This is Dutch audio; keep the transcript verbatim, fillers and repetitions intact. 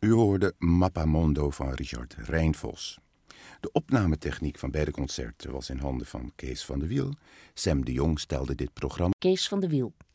U hoorde Mappamondo van Richard Rijnvos. De opnametechniek van beide concerten was in handen van Kees van de Wiel. Sam de Jong stelde dit programma. Kees van de Wiel.